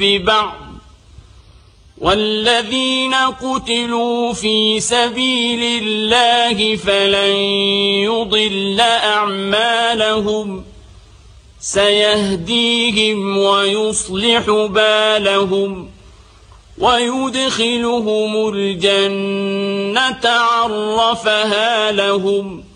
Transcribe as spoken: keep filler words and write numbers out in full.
ببعض والذين قتلوا في سبيل الله فلن يضل أعمالهم سيهديهم ويصلح بالهم ويدخلهم الجنة عرفها لهم